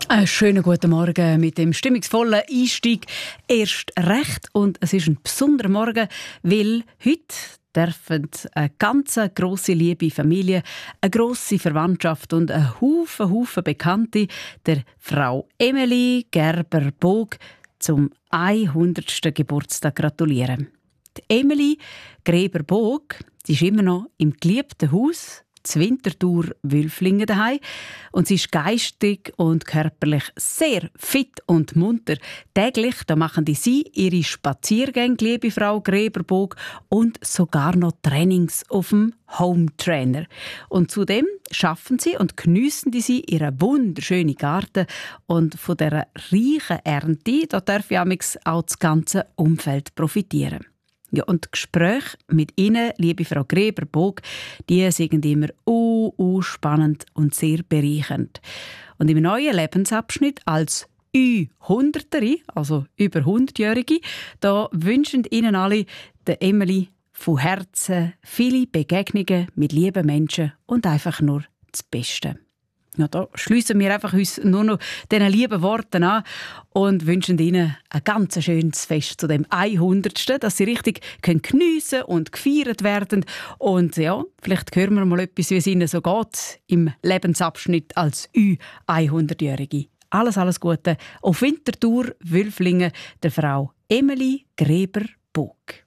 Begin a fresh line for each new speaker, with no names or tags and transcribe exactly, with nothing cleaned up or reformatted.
Einen schönen guten Morgen mit dem stimmungsvollen Einstieg. Erst recht. Und es ist ein besonderer Morgen, weil heute dürfen eine ganz grosse liebe Familie, eine grosse Verwandtschaft und ein Haufen, Haufen Bekannte der Frau Emily Gerber-Bog zum hundertsten Geburtstag gratulieren. Die Emily Gerber-Bog, die ist immer noch im geliebten Haus zu Winterthur Wülflingen daheim und sie ist geistig und körperlich sehr fit und munter. Täglich da machen die sie ihre Spaziergänge, liebe Frau Gerber-Bog, und sogar noch Trainings auf dem Home Trainer. Und zudem schaffen sie und geniessen die sie ihren wunderschönen Garten, und von dieser reichen Ernte da darf ja auch das ganze Umfeld profitieren. Ja, und Gespräche mit Ihnen, liebe Frau Gerber-Bog, die sind immer uh, uh, spannend und sehr bereichernd. Und im neuen Lebensabschnitt als Ü-Hunderterin, also über hundertjährige, da wünschen Ihnen alle der Emily von Herzen viele Begegnungen mit lieben Menschen und einfach nur das Beste. Ja, da schliessen wir einfach uns nur noch diesen lieben Worten an und wünschen Ihnen ein ganz schönes Fest zu dem hundertsten dass Sie richtig geniessen und gefeiert werden. Und ja, vielleicht hören wir mal etwas, wie es Ihnen so geht im Lebensabschnitt als Ü-hundertjährige. Alles, alles Gute auf Winterthur Wülflingen, der Frau Emily Gerber-Bog.